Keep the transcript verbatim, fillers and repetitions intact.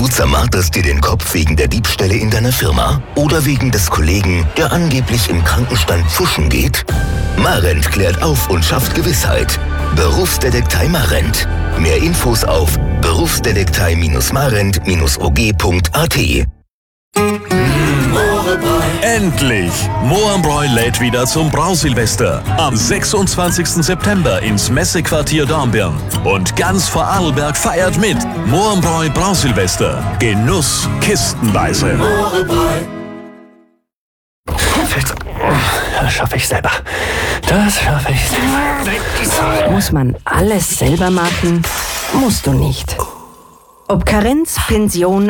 Du zermarterst dir den Kopf wegen der Diebstähle in deiner Firma oder wegen des Kollegen, der angeblich im Krankenstand pfuschen geht? Marent klärt auf und schafft Gewissheit. Berufsdetektei Marent. Mehr Infos auf berufsdetektei Marent O G punkt A T. Endlich! Mohrenbräu lädt wieder zum Brausilvester. Am sechsundzwanzigsten September ins Messequartier Dornbirn. Und ganz Vorarlberg feiert mit. Mohrenbräu Brausilvester. Genuss kistenweise. Das schaffe ich selber. Das schaffe ich selber. Muss man alles selber machen? Musst du nicht. Ob Karenz, Pension,